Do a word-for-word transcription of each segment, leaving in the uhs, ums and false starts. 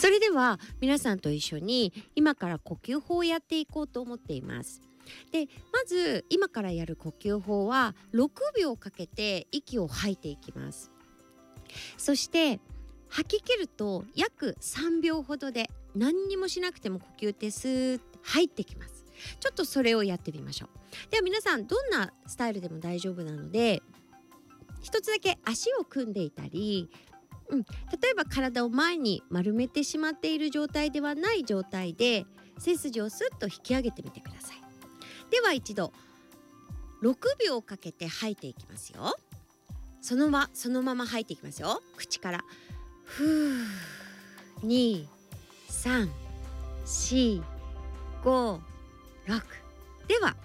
それでは皆さんと一緒に今から呼吸法をやっていこうと思っています。でまず今からやる呼吸法はろくびょうかけて息を吐いていきます。そして吐き切ると約さんびょうほどで何にもしなくても呼吸ってスーッと入ってきます。ちょっとそれをやってみましょう。では皆さんどんなスタイルでも大丈夫なので、一つだけ足を組んでいたり、うん、例えば体を前に丸めてしまっている状態ではない状態で背筋をスッと引き上げてみてください。では一度ろくびょうかけて吐いていきますよ。そのまそのまま吐いていきますよ。口からふーにさんしごろく。では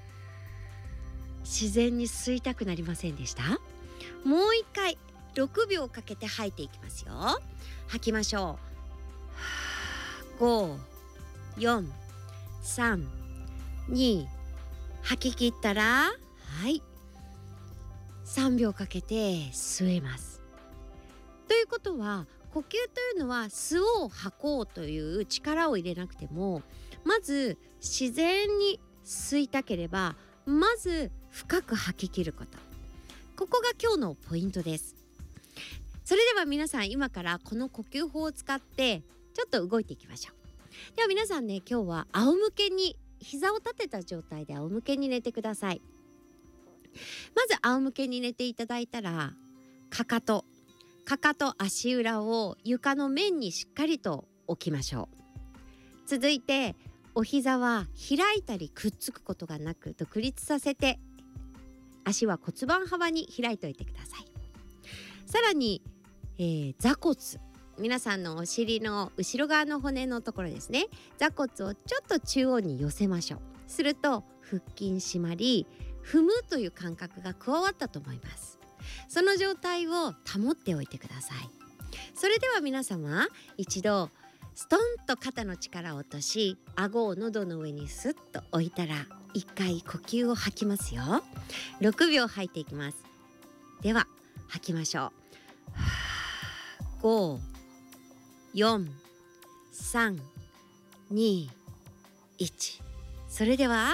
自然に吸いたくなりませんでした？もう一回ろくびょうかけて吐いていきますよ。吐きましょう。ご、よん、さん、に、吐き切ったら、はい、さんびょうかけて吸えます。ということは呼吸というのは吸おう吐こうという力を入れなくても、まず自然に吸いたければまず深く吐き切ること、ここが今日のポイントです。それでは皆さん今からこの呼吸法を使ってちょっと動いていきましょう。では皆さんね、今日は仰向けに膝を立てた状態で仰向けに寝てください。まず仰向けに寝ていただいたら、かかとかかと足裏を床の面にしっかりと置きましょう。続いてお膝は開いたりくっつくことがなく独立させて、足は骨盤幅に開いておいてください。さらに、えー、座骨、皆さんのお尻の後ろ側の骨のところですね、座骨をちょっと中央に寄せましょう。すると腹筋締まり、踏むという感覚が加わったと思います。その状態を保っておいてください。それでは皆様一度ストンと肩の力を落とし、顎を喉の上にスッと置いたら一回呼吸を吐きますよ。ろくびょう吐いていきます。では吐きましょう。ご、よん、さん、に、いち。それでは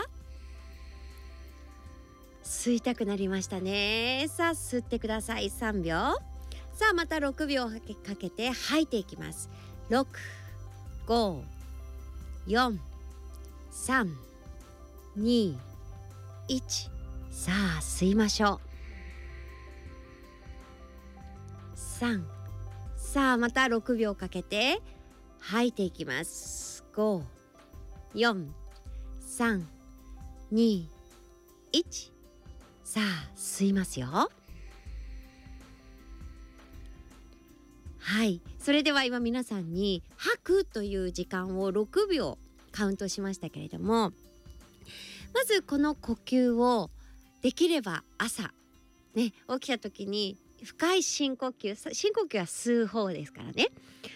吸いたくなりましたね。さあ吸ってください。さんびょう。さあまたろくびょうかけて吐いていきます。ろく、ご、よん、さん、に、いち。さあ吸いましょう。さん。さあまたろくびょうかけて吐いていきます。ご、よん、さん、に、いち。さあ吸いますよ。はい、それでは今皆さんに吐くという時間をろくびょうカウントしましたけれども、まずこの呼吸をできれば朝ね、起きた時に深い深呼吸、深呼吸は吸う方ですからね、